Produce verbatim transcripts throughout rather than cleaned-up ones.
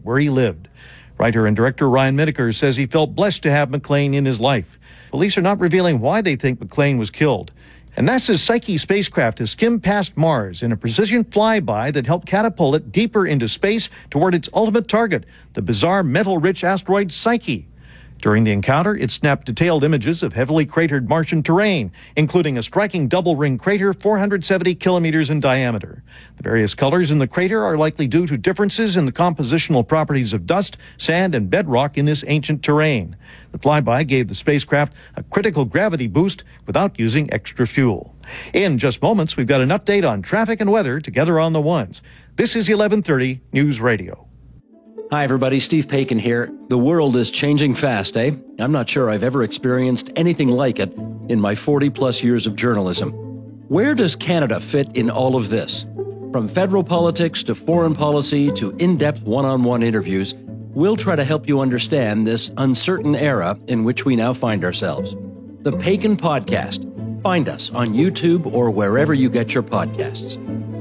where he lived. Writer and director Ryan Miniker says he felt blessed to have McLean in his life. Police are not revealing why they think McLean was killed. And NASA's Psyche spacecraft has skimmed past Mars in a precision flyby that helped catapult it deeper into space toward its ultimate target, the bizarre metal-rich asteroid Psyche. During the encounter, it snapped detailed images of heavily cratered Martian terrain, including a striking double-ring crater four hundred seventy kilometers in diameter. The various colors in the crater are likely due to differences in the compositional properties of dust, sand, and bedrock in this ancient terrain. The flyby gave the spacecraft a critical gravity boost without using extra fuel. In just moments, we've got an update on traffic and weather together on the Ones. This is eleven thirty News Radio. Hi, everybody. Steve Paikin here. The world is changing fast, eh? I'm not sure I've ever experienced anything like it in my forty-plus years of journalism. Where does Canada fit in all of this? From federal politics to foreign policy to in-depth one-on-one interviews, we'll try to help you understand this uncertain era in which we now find ourselves. The Paikin Podcast. Find us on YouTube or wherever you get your podcasts.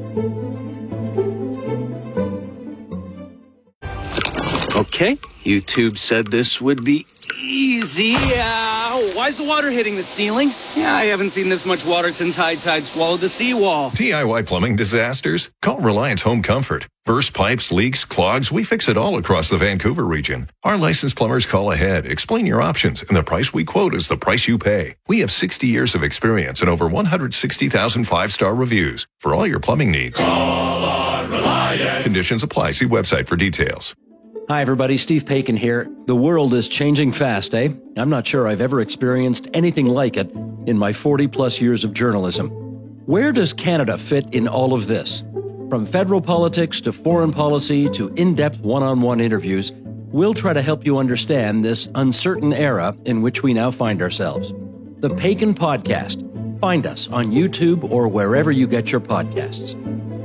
Okay, YouTube said this would be easy. Uh, why is the water hitting the ceiling? Yeah, I haven't seen this much water since high tide swallowed the seawall. D I Y plumbing disasters? Call Reliance Home Comfort. Burst pipes, leaks, clogs, we fix it all across the Vancouver region. Our licensed plumbers call ahead, explain your options, and the price we quote is the price you pay. We have sixty years of experience and over one hundred sixty thousand five-star reviews for all your plumbing needs. Call on Reliance. Conditions apply. See website for details. Hi, everybody. Steve Paikin here. The world is changing fast, eh? I'm not sure I've ever experienced anything like it in my forty-plus years of journalism. Where does Canada fit in all of this? From federal politics to foreign policy to in-depth one-on-one interviews, we'll try to help you understand this uncertain era in which we now find ourselves. The Paikin Podcast. Find us on YouTube or wherever you get your podcasts.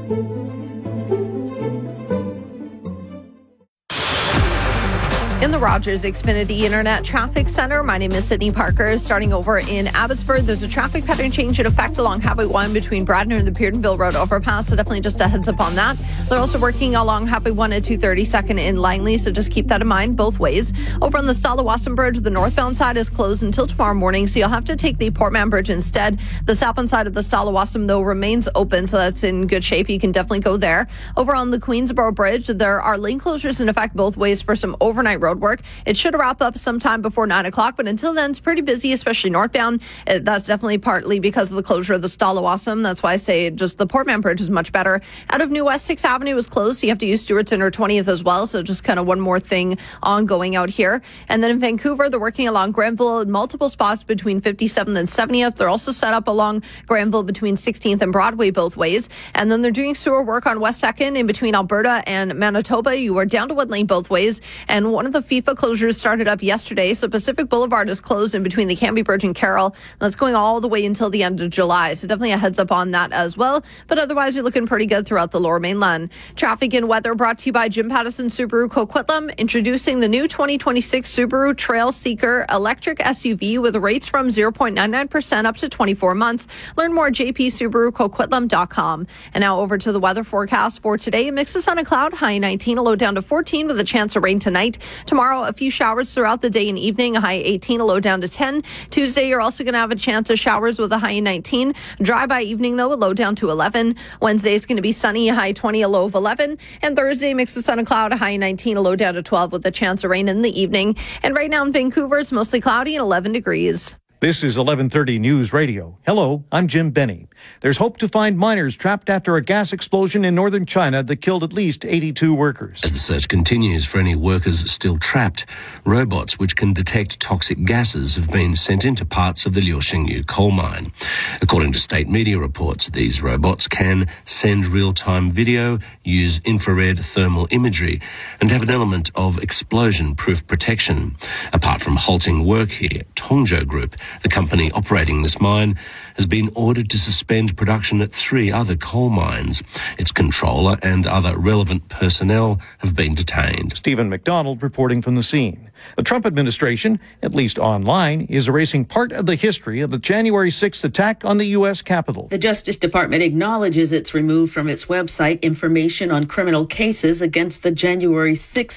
In the Rogers Xfinity Internet Traffic Center, my name is Sydney Parker. Starting over in Abbotsford, there's a traffic pattern change in effect along Highway one between Bradner and the Peardenville Road overpass, so definitely just a heads up on that. They're also working along Highway one at two thirty-second in Langley, so just keep that in mind both ways. Over on the Stalawasan Bridge, the northbound side is closed until tomorrow morning, so you'll have to take the Portman Bridge instead. The southbound side of the Stalawasan, though, remains open, so that's in good shape. You can definitely go there. Over on the Queensboro Bridge, there are lane closures in effect both ways for some overnight road work. It should wrap up sometime before nine o'clock, but until then, it's pretty busy, especially northbound. It, that's definitely partly because of the closure of the Stalawasan. That's why I say just the Portman Bridge is much better. Out of New West, sixth Avenue is closed, so you have to use Stewartson or twentieth as well, so just kind of one more thing ongoing out here. And then in Vancouver, they're working along Granville in multiple spots between fifty-seventh and seventieth. They're also set up along Granville between sixteenth and Broadway both ways. And then they're doing sewer work on West second in between Alberta and Manitoba. You are down to Wood Lane both ways. And one of the FIFA closures started up yesterday, so Pacific Boulevard is closed in between the Cambie Bridge and Carroll. That's going all the way until the end of July, so definitely a heads up on that as well. But otherwise, you're looking pretty good throughout the Lower Mainland. Traffic and weather brought to you by Jim Pattison Subaru Coquitlam, introducing the new twenty twenty-six Subaru Trail Seeker electric S U V with rates from zero point nine nine percent up to twenty-four months. Learn more at j p subaru coquitlam dot com. And now over to the weather forecast for today. Mix of sun and cloud, high nineteen, a low down to fourteen with a chance of rain tonight. Tomorrow, a few showers throughout the day and evening, a high eighteen, a low down to ten. Tuesday, you're also going to have a chance of showers with a high nineteen. Dry by evening, though, a low down to eleven. Wednesday is going to be sunny, a high twenty, a low of eleven. And Thursday, mix of sun and cloud, a high nineteen, a low down to twelve with a chance of rain in the evening. And right now in Vancouver, it's mostly cloudy and eleven degrees. This is eleven thirty News Radio. Hello, I'm Jim Benny. There's hope to find miners trapped after a gas explosion in northern China that killed at least eighty-two workers. As the search continues for any workers still trapped, robots which can detect toxic gases have been sent into parts of the Liuxingyu coal mine. According to state media reports, these robots can send real-time video, use infrared thermal imagery, and have an element of explosion-proof protection. Apart from halting work here, Tongzhou Group, the company operating this mine, has been ordered to suspend production at three other coal mines. Its controller and other relevant personnel have been detained. Stephen McDonald reporting from the scene. The Trump administration, at least online, is erasing part of the history of the January sixth attack on the U S Capitol. The Justice Department acknowledges it's removed from its website information on criminal cases against the January sixth